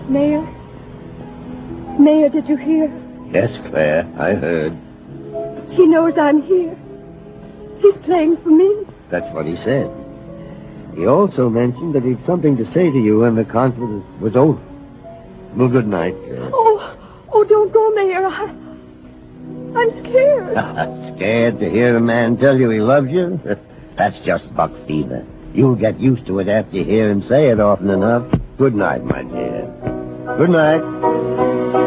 Mayor? Mayor, did you hear? Yes, Claire, I heard. He knows I'm here. He's playing for me. That's what he said. He also mentioned that he'd something to say to you when the concert was over. Well, good night, Claire. Oh, don't go, Mayor. I'm scared. Scared to hear a man tell you he loves you? That's just buck fever. You'll get used to it after you hear him say it often enough. Good night, my dear. Good night.